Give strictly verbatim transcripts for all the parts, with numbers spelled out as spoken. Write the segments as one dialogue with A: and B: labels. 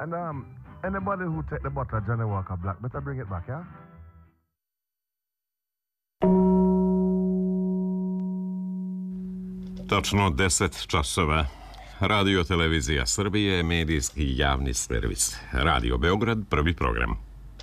A: And um, anybody who take the bottle of Johnny Walker Black, better bring it back, yeah?
B: Točno deset časova. Radio Televizija Srbije, medijski javni servis. Radio Beograd, prvi program.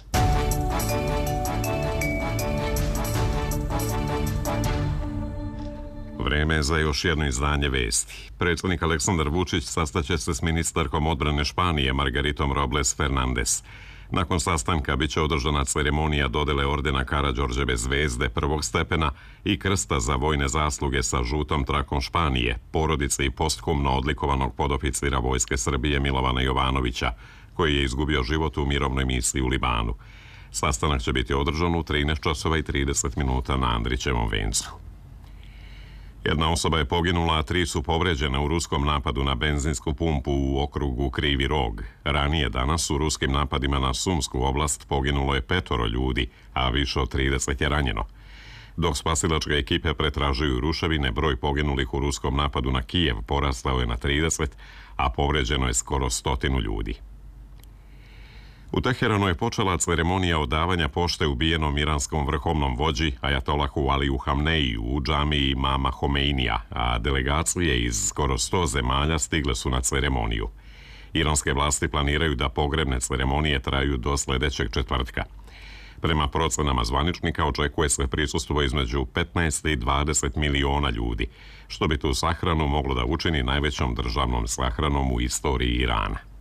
B: Vreme za još jedno izdanje vesti. Predsjednik Aleksandar Vučić sastaće se s ministarkom odbrane Španije Margaritom Robles Fernandez. Nakon sastanka bit će održana ceremonija dodele ordena Karađorđeve zvezde prvog stepena i krsta za vojne zasluge sa žutom trakom Španije, porodice i postkumno odlikovanog podoficira Vojske Srbije Milovana Jovanovića, koji je izgubio život u mirovnoj misiji u Libanu. Sastanak će biti održan u trinaest časova i trideset minuta na Andrićevom vencu. Jedna osoba je poginula, a tri su povređene u ruskom napadu na benzinsku pumpu u okrugu Krivi Rog. Ranije danas u ruskim napadima na Sumsku oblast poginulo je petoro ljudi, a više od trideset je ranjeno. Dok spasilačke ekipe pretražuju ruševine, broj poginulih u ruskom napadu na Kijev porastao je na trideset, a povređeno je skoro stotinu ljudi. U Teheranu je počela ceremonija odavanja pošte ubijenom iranskom vrhovnom vođi Ajatolahu Aliju Hamneiju u džamiji Mama Homeinija, a delegacije iz skoro sto zemalja stigle su na ceremoniju. Iranske vlasti planiraju da pogrebne ceremonije traju do sljedećeg četvrtka. Prema procenama zvaničnika očekuje se prisustvo između petnaest i dvadeset miliona ljudi, što bi tu sahranu moglo da učini najvećom državnom sahranom u istoriji Irana.